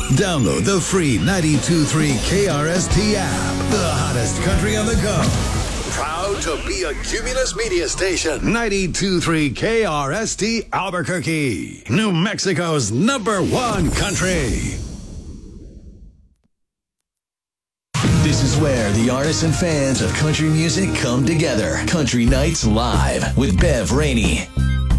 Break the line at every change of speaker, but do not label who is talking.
Download the free 92.3 KRST app. The hottest country on the go. Proud to be a Cumulus Media Station. 92.3 KRST Albuquerque. New Mexico's #1 country.
This is where the artists and fans of country music come together. Country Nights Live with Bev Rainey.